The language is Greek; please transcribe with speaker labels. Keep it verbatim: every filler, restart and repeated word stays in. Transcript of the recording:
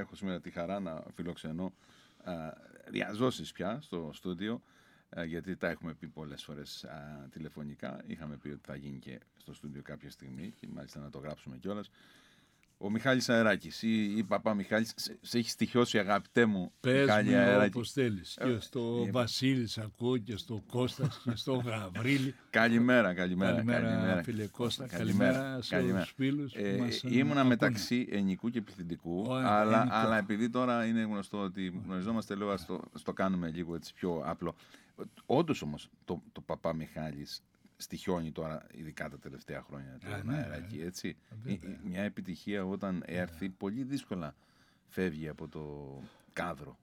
Speaker 1: έχω σήμερα τη χαρά να φιλοξενώ διαζώσεις πια στο στούντιο, γιατί τα έχουμε πει πολλές φορές α, τηλεφωνικά. Είχαμε πει ότι θα γίνει και στο στούντιο κάποια στιγμή και μάλιστα να το γράψουμε κιόλας. Ο Μιχάλης Αεράκης ή, ή Παπά Μιχάλης, σε, σε έχει στοιχειώσει, αγαπητέ μου.
Speaker 2: Πες
Speaker 1: Μιχάλη
Speaker 2: με
Speaker 1: Αεράκη.
Speaker 2: όπως θέλεις. Και στο ε, Βασίλη ακούω και στο Κώστας και στο Γαβρίλη.
Speaker 1: Καλημέρα, καλημέρα.
Speaker 2: Καλημέρα,
Speaker 1: καλημέρα.
Speaker 2: φίλε Κώστα.
Speaker 1: Καλημέρα,
Speaker 2: καλημέρα σε
Speaker 1: καλημέρα.
Speaker 2: όλους τους φίλους
Speaker 1: ε,
Speaker 2: που μας
Speaker 1: Ήμουνα
Speaker 2: ακούνε.
Speaker 1: μεταξύ ενικού και πληθυντικού,
Speaker 2: Ω,
Speaker 1: αλλά,
Speaker 2: ενικό.
Speaker 1: αλλά επειδή τώρα είναι γνωστό ότι γνωριζόμαστε, λέω ας το, ας το κάνουμε λίγο έτσι πιο απλό. Όντως όμως το, το Παπά Μιχάλης στοιχιώνει τώρα, ειδικά τα τελευταία χρόνια, τον
Speaker 2: ναι,
Speaker 1: Αεράκη, έτσι.
Speaker 2: βέβαια.
Speaker 1: Μια επιτυχία όταν έρθει πολύ δύσκολα φεύγει από το κάδρο.